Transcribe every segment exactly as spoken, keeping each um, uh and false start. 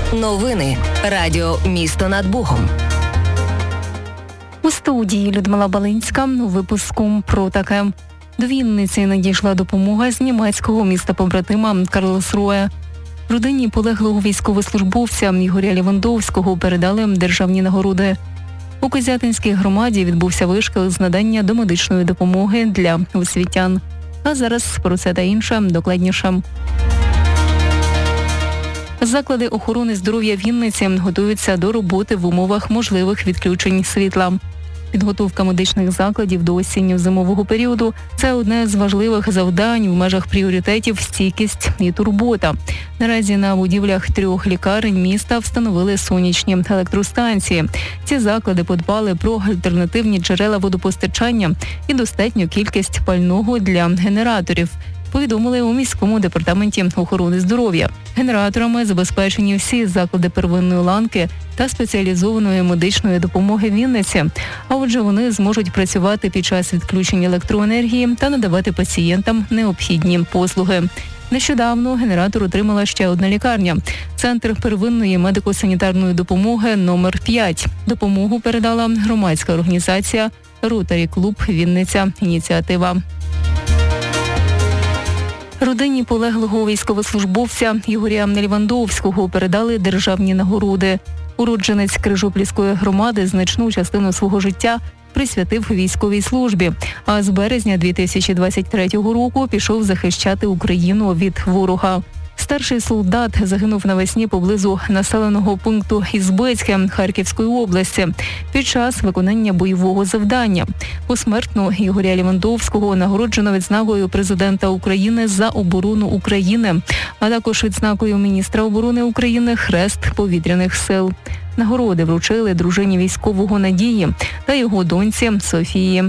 Новини. Радіо «Місто над Богом». У студії Людмила Балинська у випуску про таке. До Вінниці надійшла допомога з німецького міста-побратима Карлсруе. Родині полеглого військовослужбовця Ігоря Лівандовського передали державні нагороди. У Козятинській громаді відбувся вишкіл з надання домедичної допомоги для освітян. А зараз про це та інше докладніше. Заклади охорони здоров'я Вінниці готуються до роботи в умовах можливих відключень світла. Підготовка медичних закладів до осінньо-зимового періоду – це одне з важливих завдань в межах пріоритетів стійкість і турбота. Наразі на будівлях трьох лікарень міста встановили сонячні електростанції. Ці заклади подбали про альтернативні джерела водопостачання і достатню кількість пального для генераторів, повідомили у міському департаменті охорони здоров'я. Генераторами забезпечені всі заклади первинної ланки та спеціалізованої медичної допомоги Вінниці. А отже, вони зможуть працювати під час відключення електроенергії та надавати пацієнтам необхідні послуги. Нещодавно генератор отримала ще одна лікарня – Центр первинної медико-санітарної допомоги номер п'ять. Допомогу передала громадська організація «Ротарі Клуб Вінниця. Ініціатива». Родині полеглого військовослужбовця Ігоря Лівандовського передали державні нагороди. Уродженець Крижоплівської громади значну частину свого життя присвятив військовій службі, а з березня дві тисячі двадцять третього року пішов захищати Україну від ворога. Старший солдат загинув навесні поблизу населеного пункту Ізбецьке Харківської області під час виконання бойового завдання. Посмертно Ігоря Лівандовського нагороджено відзнакою президента України за оборону України, а також відзнакою міністра оборони України Хрест повітряних сил. Нагороди вручили дружині військового Надії та його доньці Софії.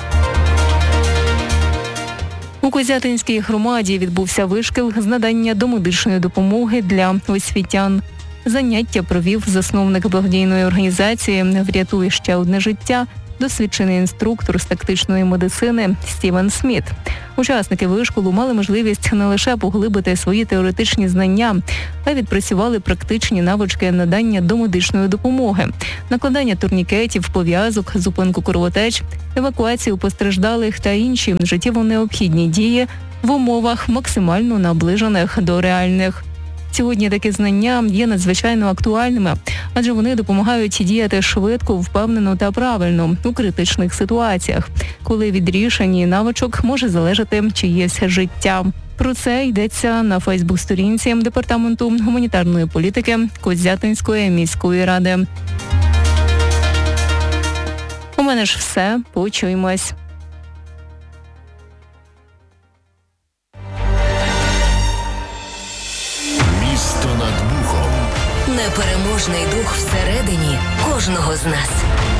У Козятинській громаді відбувся вишкіл з надання домедичної допомоги для освітян. Заняття провів засновник благодійної організації «Врятуй ще одне життя», досвідчений інструктор з тактичної медицини Стівен Сміт. Учасники вишколу мали можливість не лише поглибити свої теоретичні знання, а й відпрацювали практичні навички надання домедичної допомоги, накладання турнікетів, пов'язок, зупинку кровотеч, евакуацію постраждалих та інші життєво необхідні дії в умовах максимально наближених до реальних. Сьогодні такі знання є надзвичайно актуальними, адже вони допомагають діяти швидко, впевнено та правильно у критичних ситуаціях, коли від рішень і навичок може залежати чиєсь життя. Про це йдеться на Фейсбук-сторінці Департаменту гуманітарної політики Козятинської міської ради. У мене ж все. Почуємось. Непереможний дух всередині кожного з нас.